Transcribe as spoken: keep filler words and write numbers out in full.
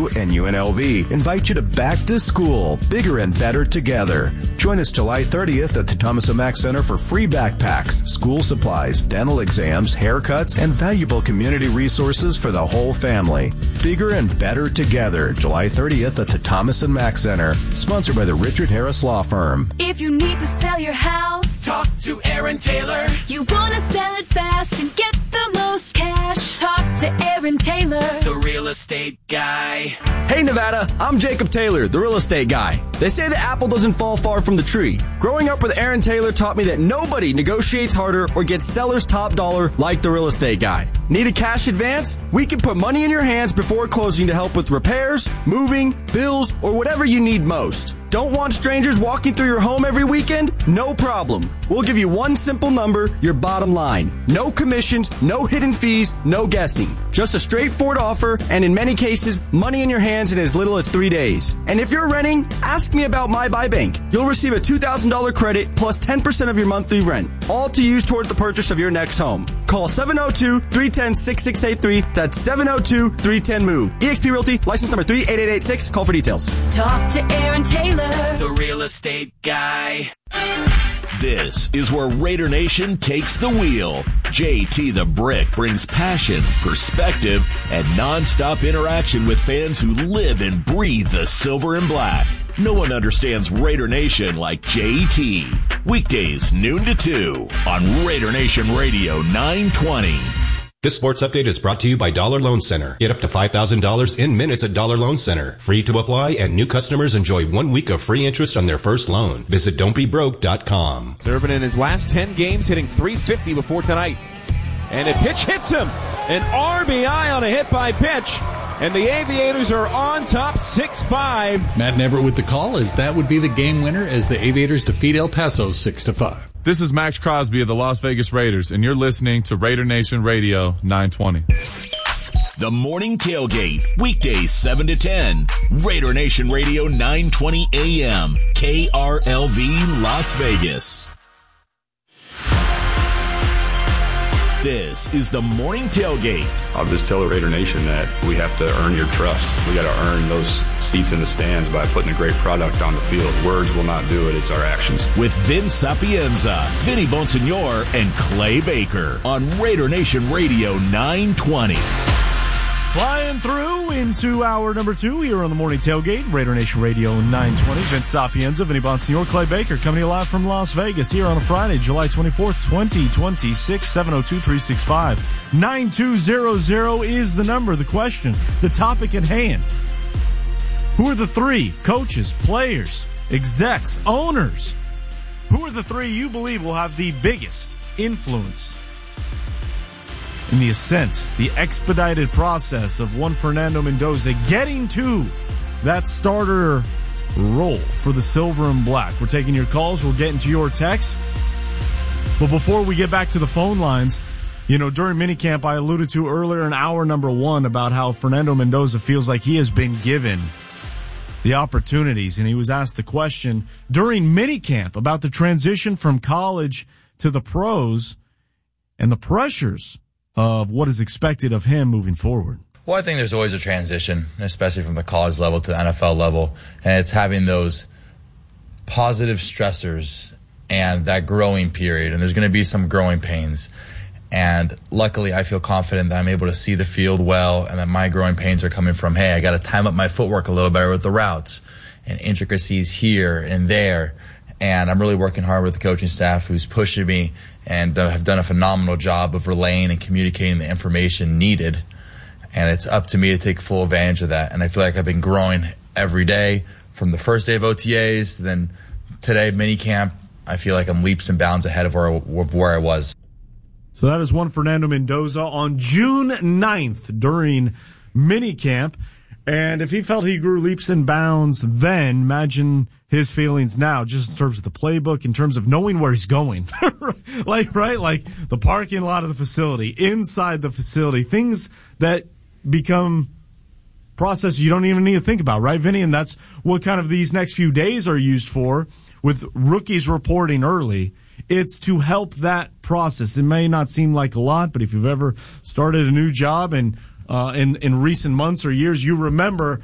U and U N L V invite you to Back to School, Bigger and Better Together. Join us July thirtieth at the Thomas O. Mack Center for free backpacks, school supplies, dental exams, haircuts, and valuable community resources for the whole family. Bigger and Better Together, July thirtieth at the Thomas and Mack Center, sponsored by the Richard Harris Law Firm. If you need to sell your house, talk to Aaron Taylor. You want to sell it fast and get the most cash, talk to Aaron Taylor, the real estate guy. Hey Nevada, I'm Jacob Taylor, the real estate guy. They say the apple doesn't fall far from the tree. Growing up with Aaron Taylor taught me that nobody negotiates harder or gets seller's top dollar like the real estate guy. Need a cash advance? We can put money in your hands before closing to help with repairs, moving, bills, or whatever you need most. Don't want strangers walking through your home every weekend? No problem. We'll give you one simple number, your bottom line. No commissions, no hidden fees, no guessing. Just a straightforward offer, and in many cases, money in your hands in as little as three days. And if you're renting, ask me about My Buy Bank. You'll receive a two thousand dollars credit plus ten percent of your monthly rent, all to use toward the purchase of your next home. Call seven oh two, three one oh, six six eight three. That's seven oh two, three one oh, MOVE. eXp Realty, license number three eight eight eight six. Call for details. talk to Aaron Taylor, the real estate guy. This is where Raider Nation takes the wheel. J T the Brick brings passion, perspective, and nonstop interaction with fans who live and breathe the silver and black. No one understands Raider Nation like J T. Weekdays, noon to two on Raider Nation Radio nine twenty. This sports update is brought to you by Dollar Loan Center. Get up to five thousand dollars in minutes at Dollar Loan Center. Free to apply, and new customers enjoy one week of free interest on their first loan. Visit don't be broke dot com. Servant in his last ten games, hitting three fifty before tonight. And a pitch hits him. An R B I on a hit by pitch. And the Aviators are on top six five. Matt Everett with the call, as that would be the game winner as the Aviators defeat El Paso six to five. This is Max Crosby of the Las Vegas Raiders, and you're listening to Raider Nation Radio nine twenty. The Morning Tailgate, weekdays seven to ten. Raider Nation Radio nine twenty A M, K R L V Las Vegas. This is the Morning Tailgate. I'll just tell the Raider Nation that we have to earn your trust. We got to earn those seats in the stands by putting a great product on the field. Words will not do it. It's our actions. With Vince Sapienza, Vinny Bonsignor, and Clay Baker on Raider Nation Radio nine twenty. Flying through into hour number two here on the Morning Tailgate, Raider Nation Radio nine twenty. Vince Sapienza, Vinny Bonsignor, Clay Baker coming to you live from Las Vegas here on a Friday, July twenty-fourth, twenty twenty-six. seven oh two, three six five, nine two zero zero is the number. The question, the topic at hand. Who are the three coaches, players, execs, owners? Who are the three you believe will have the biggest influence in the ascent, the expedited process of one Fernando Mendoza getting to that starter role for the Silver and Black? We're taking your calls. We're getting to your texts. But before we get back to the phone lines, you know, during minicamp, I alluded to earlier in hour number one about how Fernando Mendoza feels like he has been given the opportunities. And he was asked the question during minicamp about the transition from college to the pros and the pressures of what is expected of him moving forward. Well, I think there's always a transition, especially from the college level to the N F L level, and it's having those positive stressors and that growing period, and there's going to be some growing pains. And luckily, I feel confident that I'm able to see the field well and that my growing pains are coming from, hey, I got to time up my footwork a little better with the routes and intricacies here and there. And I'm really working hard with the coaching staff who's pushing me and uh, have done a phenomenal job of relaying and communicating the information needed. And it's up to me to take full advantage of that. And I feel like I've been growing every day from the first day of O T As to then today, minicamp. I feel like I'm leaps and bounds ahead of where, of where I was. So that is one Fernando Mendoza on June ninth during minicamp. And if he felt he grew leaps and bounds then, imagine his feelings now, just in terms of the playbook, in terms of knowing where he's going. like, right? Like the parking lot of the facility, inside the facility, things that become processes you don't even need to think about, right, Vinny? And that's what kind of these next few days are used for with rookies reporting early. It's to help that process. It may not seem like a lot, but if you've ever started a new job and Uh, in, in recent months or years, you remember